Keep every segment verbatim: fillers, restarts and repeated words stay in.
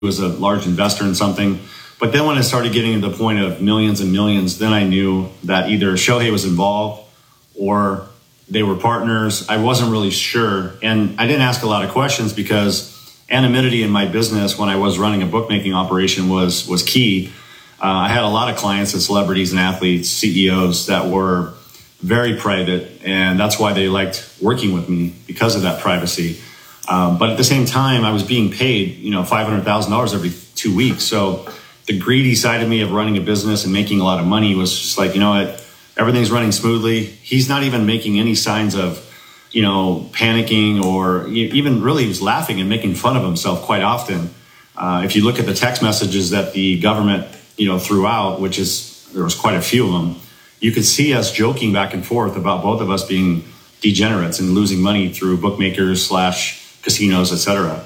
was a large investor in something. But then when it started getting to the point of millions and millions, then I knew that either Shohei was involved or they were partners. I wasn't really sure. And I didn't ask a lot of questions because anonymity in my business when I was running a bookmaking operation was was key. Uh, I had a lot of clients and celebrities and athletes, C E Os that were very private, and that's why they liked working with me, because of that privacy. Um, but at the same time, I was being paid, you know, five hundred thousand dollars every two weeks. So the greedy side of me of running a business and making a lot of money was just like, you know what, everything's running smoothly. He's not even making any signs of, you know, panicking, or even really he was laughing and making fun of himself quite often. Uh, if you look at the text messages that the government, you know, threw out, which is, there was quite a few of them, you could see us joking back and forth about both of us being degenerates and losing money through bookmakers slash casinos, et cetera.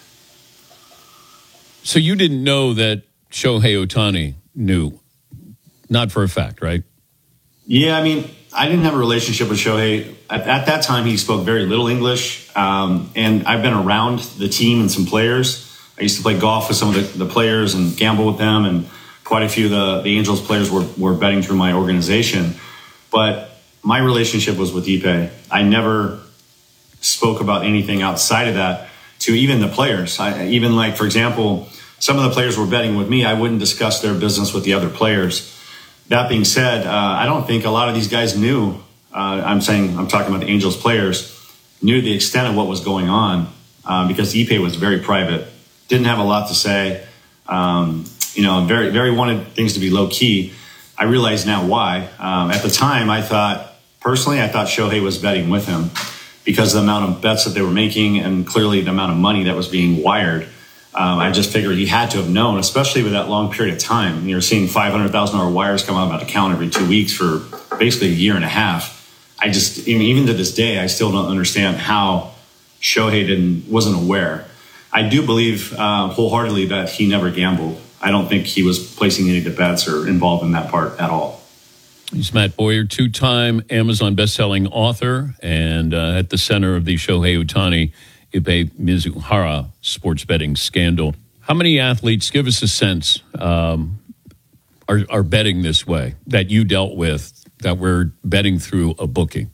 So you didn't know that Shohei Ohtani knew, not for a fact, right? Yeah, I mean, I didn't have a relationship with Shohei. At, at that time, he spoke very little English, um, and I've been around the team and some players. I used to play golf with some of the, the players and gamble with them, and quite a few of the, the Angels players were, were betting through my organization. But my relationship was with Ipe. I never spoke about anything outside of that to even the players. I, even like, for example, some of the players were betting with me. I wouldn't discuss their business with the other players. That being said, uh, I don't think a lot of these guys knew, uh, I'm saying, I'm talking about the Angels players, knew the extent of what was going on, uh, because Ipe was very private, didn't have a lot to say, um, you know, very, very wanted things to be low key. I realize now why. Um, at the time, I thought, personally, I thought Shohei was betting with him because of the amount of bets that they were making and clearly the amount of money that was being wired. Um, I just figured he had to have known, especially with that long period of time. You're seeing five hundred thousand dollars wires come out of that account every two weeks for basically a year and a half. I just, even to this day, I still don't understand how Shohei didn't, wasn't aware. I do believe uh, wholeheartedly that he never gambled. I don't think he was placing any of the bets or involved in that part at all. He's Matt Boyer, two-time Amazon best-selling author, and uh, at the center of the Shohei Ohtani Ipe Mizuhara sports betting scandal. How many athletes, give us a sense, um, are, are betting this way that you dealt with, that were betting through a booking?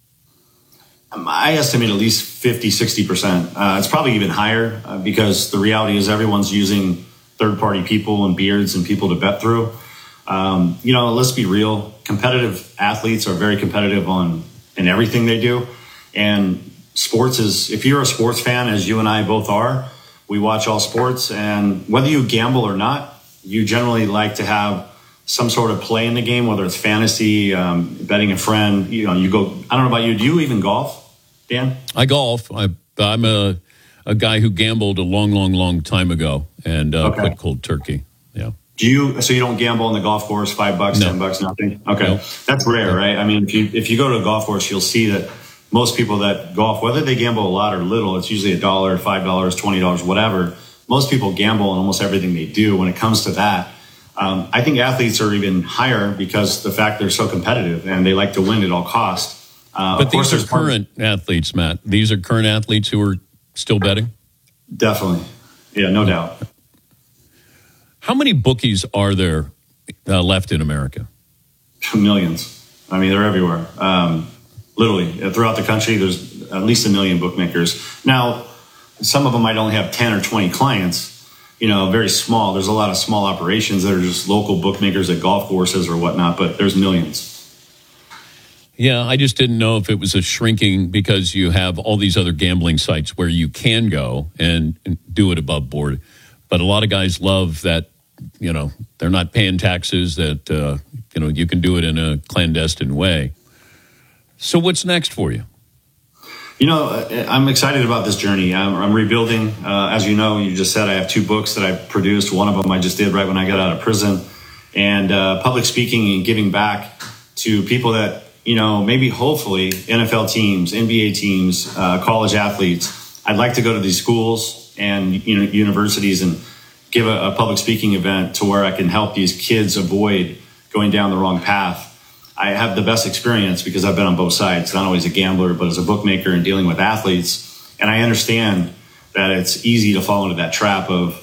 Um, I estimate at least fifty, sixty percent. Uh, it's probably even higher uh, because the reality is everyone's using third-party people and beards and people to bet through. Um, you know, let's be real. Competitive athletes are very competitive on in everything they do. And sports is, if you're a sports fan, as you and I both are, we watch all sports. And whether you gamble or not, you generally like to have some sort of play in the game, whether it's fantasy, um, betting a friend. You know, you go, I don't know about you. Do you even golf, Dan? I golf. I, I'm a, a guy who gambled a long, long, long time ago and uh, okay. quit cold turkey. Yeah. Do you, so you don't gamble on the golf course, five bucks, no. ten bucks, nothing? Okay. No. That's rare, no. right? I mean, if you, if you go to a golf course, you'll see that most people that golf, whether they gamble a lot or little, it's usually a dollar, five dollars, twenty dollars, whatever. Most people gamble on almost everything they do when it comes to that. Um, I think athletes are even higher because the fact they're so competitive and they like to win at all costs. Uh, but these are current athletes, Matt. These are current athletes who are still betting? Definitely. Yeah, no doubt. How many bookies are there uh, left in America? Millions. I mean, they're everywhere. Um, literally, throughout the country, there's at least a million bookmakers. Now, some of them might only have ten or twenty clients, you know, very small. There's a lot of small operations that are just local bookmakers at golf courses or whatnot, but there's millions. Yeah, I just didn't know if it was a shrinking because you have all these other gambling sites where you can go and, and do it above board. But a lot of guys love that, you know, they're not paying taxes, that, uh, you know, you can do it in a clandestine way. So what's next for you? You know, I'm excited about this journey. I'm, I'm rebuilding. Uh, as you know, you just said I have two books that I produced. One of them I just did right when I got out of prison. And uh, public speaking and giving back to people that, you know, maybe hopefully N F L teams, N B A teams, uh, college athletes. I'd like to go to these schools and, you know, universities and give a, a public speaking event to where I can help these kids avoid going down the wrong path. I have the best experience because I've been on both sides, not always a gambler, but as a bookmaker and dealing with athletes. And I understand that it's easy to fall into that trap of